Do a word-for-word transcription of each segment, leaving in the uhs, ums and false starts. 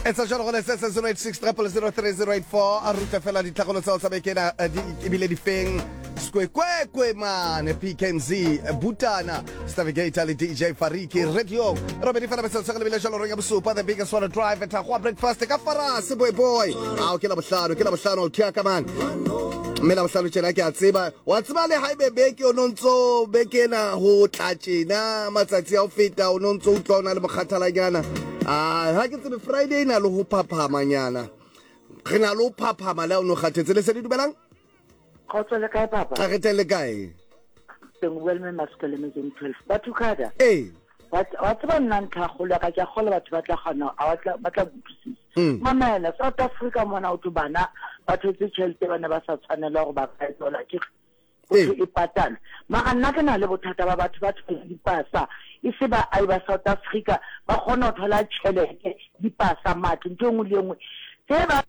It's a jalo le se zero eight six zero zero three zero eight four a ruta fela di tlhagolo tsa tsa bekena di bile di feng skwe kwe kwe man P K M Z Butana Stavigator le D J Fariki radio Robert fela bese tsaka le bile jalo renga busupa the biggest one drive at a breakfast ka farase boy boy a ke la bohlano ke la bohlano o tia ka man mela bohlano tshela ke a tseba wa tseba le haibe beke o nontso bekena ho tlatsena matsatsi a o feta o nontso o tlona le bokgathalanyana ah ha ke tsebe Friday na lo ho phaphama nyana re na lo phaphama la o no khathetse le se di dubelang khotso le kae papa a re tele kae teng well me maskele me teng twelve batho kada eh but wa tsaba nna ntha go le ka tja go le batho ba tla gana a batla batla butsisi mamela South Africa mona o tubana batho tse tšhelete bana ba sa tshwanela go ba ka tsola ke o e patala ma nna ke na le bothata ba batho ba tshela dipasa e se ba ai ba South Africa ba gona go thola tšhelete dipasa matlo ntwe le ngwe se ba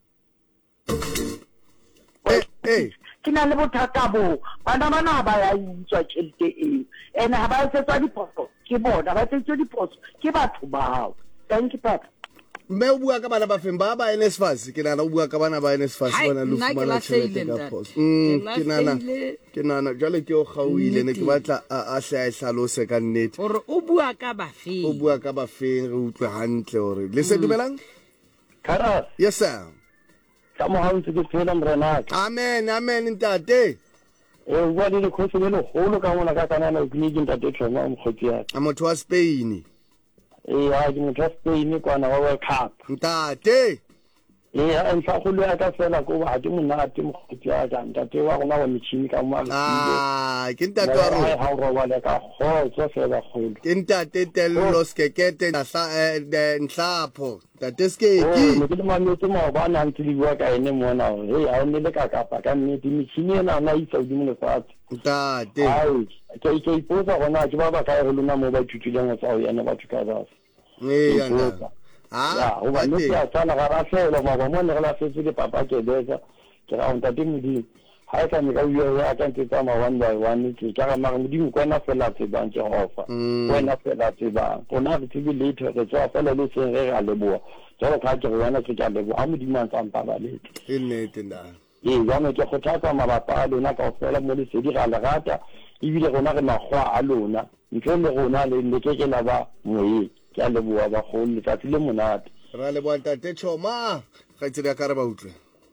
eh eh kina le bothata bo bana bana ba ya itswa tšhelete e ene ha ba tsetsa diposo ke bona ba tsetsa diposo ke batho bao thank you papa me o bua ka bana ba feng ba ba NSFAS ke nana o bua ka bana ba NSFAS bona lo fumana tšhelete ka poso mm ke nana ke nana jale ke o gauile ne ke batla a hle a hlalose ka nnete gore o bua ka ba feng o bua ka ba feng re utlwe hantle hore le se dumelang Karas yes sir ka mo hantse ke tsela mrena amen amen ntate e bua le khosi le holo ka mona ka kana na utlile ntate tlhoma mo khotsi a motho wa Spain e ha di motho wa Spain kwana wa World Cup ntate e ha ntla go le ka fela go ba di monate mo khotsi ya ka ntate wa gona wa metšhini ka mo ah ke ntate wa rona ha go ba le ka khotso fela go ke ntate tello skekete sa nhlapho tate skeki mo ke mametse mo ba na ntse di bua ka ene mo na he ha ne le ka kapa ka nnete metšhini ena na itsa di mo le fatse ntate ai ke ke iposa gona ke ba ba ka re lona mo ba thutileng tsa ho yana batho ka ba eh yana ah o ba no ya tsana ga ra fela ba ba mo ne la fetse ke papa ke desa ke ra onta di mudi ha ka me ka uyo ya ka ntse tsa ma one by one ke ka ma mo di mo kwana fela tse ba ntse ofa wena fela tse ba bona re tse later re tswa fela le se re ga leboa jalo ka ke wena ke ka leboa mo di man tsa mpa ba le e nnete nda e jana ke go tlatsa mabapa a lona ka fela mo le se di ga la rata ibile gona re magwa a lona ntse le gona le le ke ke la ba moye ke a leboa ba go le tsa le monate ra le bua ntate Choma ga itse ka re ba utlwe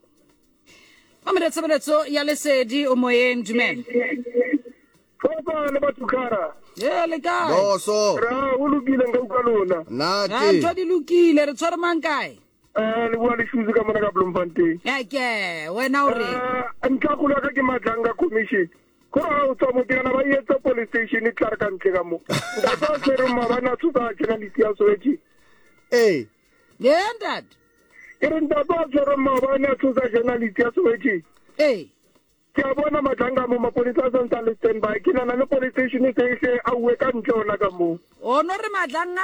Mamela tsebeletso ya lesedi o moyeng dumela Papa le batukara ye le kae boso ra o lokile nga uka lona ra nati ntwa di lokile re tshware mang kae eh le bua le shuzi ka mona ka Bloemfontein ya ke wena o re eh ntla go la ka ke matlanga commission go ra o tswa mo ke na ba yetsa police station e tla ka ntle ka mo nda sa tsere ma bana tsuba tsena di tia soeji eh ye ndad e re nda ba tsere ma bana tsuba journalist ya soeji eh ke a bona matlanga mo mapolisa sa ntse le stand by ke na na le police station e se a uwe ka ntle ona ka mo o no re madlanga